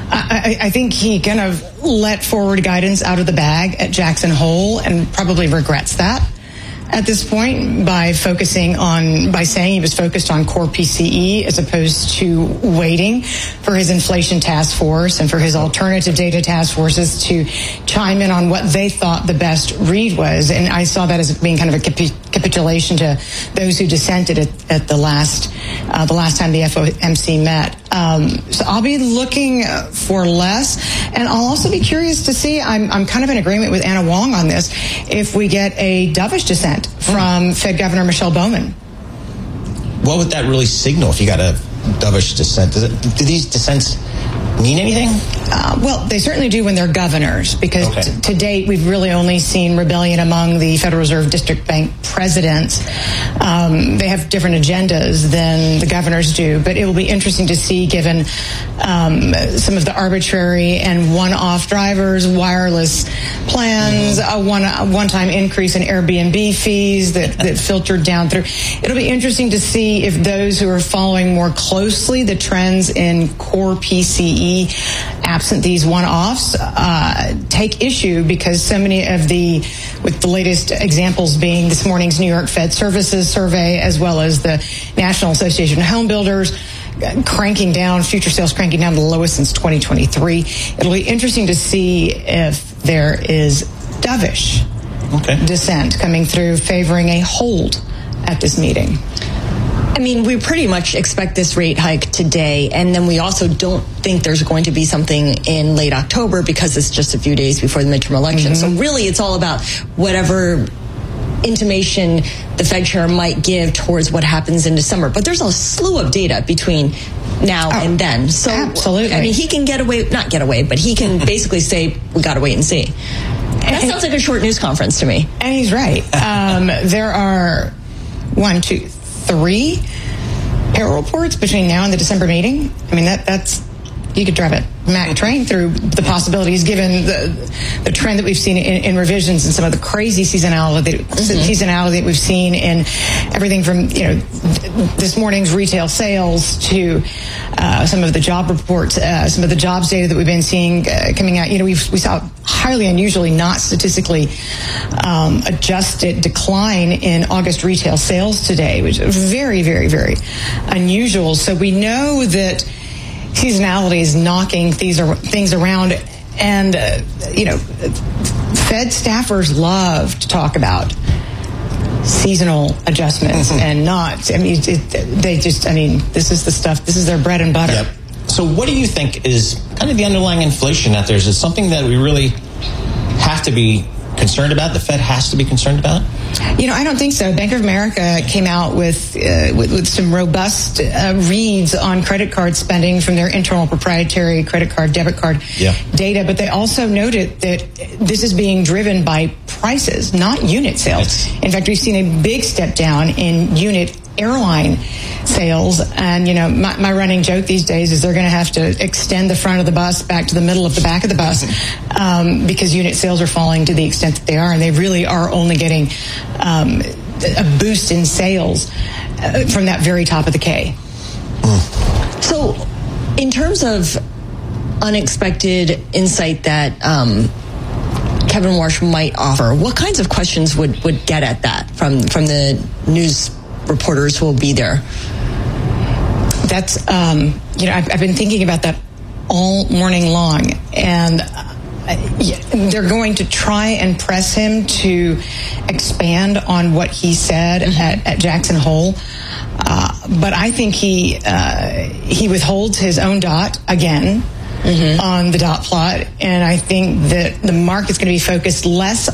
I, I think he kind of let forward guidance out of the bag at Jackson Hole and probably regrets that at this point by focusing on, by saying he was focused on core P C E as opposed to waiting for his inflation task force and for his alternative data task forces to chime in on what they thought the best read was. And I saw that as being kind of a capi- capitulation to those who dissented at, at the last, uh, the last time the F O M C met. Um, so I'll be looking for less, and I'll also be curious to see, I'm, I'm kind of in agreement with Anna Wong on this, if we get a dovish dissent from mm. Fed Governor Michelle Bowman. What would that really signal if you got a dovish dissent? Does it, do these dissents mean anything? Uh, well, they certainly do when they're governors, because okay. t- to date we've really only seen rebellion among the Federal Reserve District Bank presidents. Um, they have different agendas than the governors do, but it will be interesting to see, given um, some of the arbitrary and one-off drivers, wireless plans, mm-hmm. a, one, a one-time increase in Airbnb fees that, that filtered down through. It'll be interesting to see if those who are following more closely the trends in core P C E, absent these one-offs, uh, take issue, because so many of the, with the latest examples being this morning's New York Fed Services survey, as well as the National Association of Home Builders, cranking down, future sales cranking down to the lowest since twenty twenty-three. It'll be interesting to see if there is dovish okay. dissent coming through, favoring a hold at this meeting. I mean, we pretty much expect this rate hike today, and then we also don't think there's going to be something in late October because it's just a few days before the midterm election. Mm-hmm. So really, it's all about whatever intimation the Fed chair might give towards what happens in December. But there's a slew of data between now oh, and then. So, absolutely. I mean, he can get away, not get away, but he can basically say, we got to wait and see. That sounds like a short news conference to me. And he's right. Um, there are one, two, three payroll reports between now and the December meeting. I mean, that that's, you could drive a Mack train through the possibilities, given the the trend that we've seen in, in revisions and some of the crazy seasonality, mm-hmm. seasonality that we've seen in everything from, you know, this morning's retail sales to uh, some of the job reports, uh, some of the jobs data that we've been seeing uh, coming out. You know, we we saw highly unusually not statistically um, adjusted decline in August retail sales today, which is very, very, very unusual. So we know that seasonality is knocking things things around, and uh, you know, Fed staffers love to talk about seasonal adjustments mm-hmm. and not, I mean, it, they just, I mean, this is the stuff, this is their bread and butter. Yep. So what do you think is kind of the underlying inflation out there? Is it something that we really have to be concerned about? The Fed has to be concerned about? You know, I don't think so. Bank of America came out with uh, with, with some robust uh, reads on credit card spending from their internal proprietary credit card, debit card yeah. data. But they also noted that this is being driven by prices, not unit sales. In fact, we've seen a big step down in unit airline sales. And, you know, my, my running joke these days is they're going to have to extend the front of the bus back to the middle of the back of the bus um, because unit sales are falling to the extent that they are. And they really are only getting um, a boost in sales uh, from that very top of the K. Mm. So in terms of unexpected insight that um, Kevin Warsh might offer, what kinds of questions would, would get at that from, from the news reporters who will be there? That's, um, you know, I've, I've been thinking about that all morning long. And uh, they're going to try and press him to expand on what he said mm-hmm. at, at Jackson Hole. Uh, but I think he uh, he withholds his own dot again. Mm-hmm. on the dot plot, and I think that the market's going to be focused less